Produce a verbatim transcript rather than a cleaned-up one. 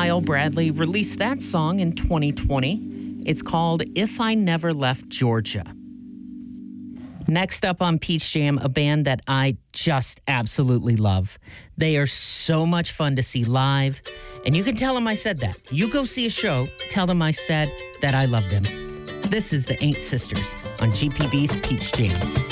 Kyle Bradley released that song in twenty twenty. It's called If I Never Left Georgia. Next up on Peach Jam, a band that I just absolutely love. They are so much fun to see live, and you can tell them I said that. You go see a show, tell them I said that I love them. This is the Ain't Sisters on G P B's Peach Jam.